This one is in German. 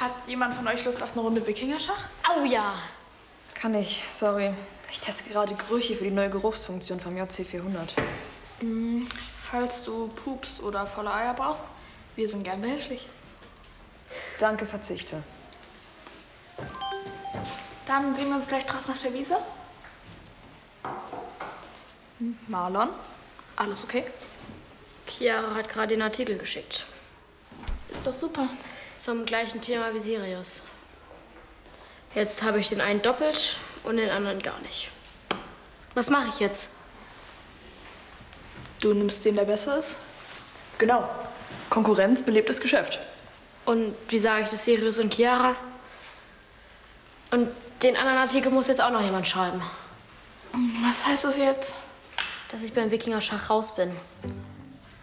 Hat jemand von euch Lust auf eine Runde Wikingerschach? Au ja! Kann ich, sorry. Ich teste gerade Gerüche für die neue Geruchsfunktion vom JC400. Falls du Pups oder volle Eier brauchst, wir sind gern behilflich. Danke, verzichte. Dann sehen wir uns gleich draußen auf der Wiese. Marlon, alles okay? Chiara hat gerade den Artikel geschickt. Ist doch super. Zum gleichen Thema wie Sirius. Jetzt habe ich den einen doppelt und den anderen gar nicht. Was mache ich jetzt? Du nimmst den, der besser ist? Genau. Konkurrenz belebt das Geschäft. Und wie sage ich das Sirius und Chiara? Und den anderen Artikel muss jetzt auch noch jemand schreiben. Was heißt das jetzt? Dass ich beim Wikingerschach raus bin.